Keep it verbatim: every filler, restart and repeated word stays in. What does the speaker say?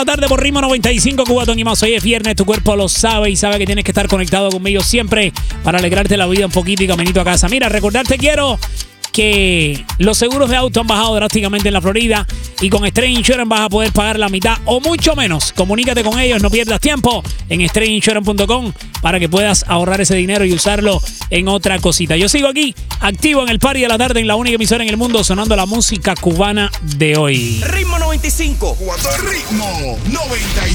Tarde por Ritmo noventa y cinco, Cubatón y más. Hoy es viernes, tu cuerpo lo sabe y sabe que tienes que estar conectado conmigo siempre para alegrarte la vida un poquito y caminito a casa. Mira, recordarte quiero que los seguros de auto han bajado drásticamente en la Florida y con Estrella Insurance vas a poder pagar la mitad o mucho menos. Comunícate con ellos, no pierdas tiempo en estrella insurance punto com para que puedas ahorrar ese dinero y usarlo en otra cosita. Yo sigo aquí, activo en el party de la tarde en la única emisora en el mundo sonando la música cubana de hoy. Ritmo noventa y cinco. Cubatón Ritmo noventa y cinco.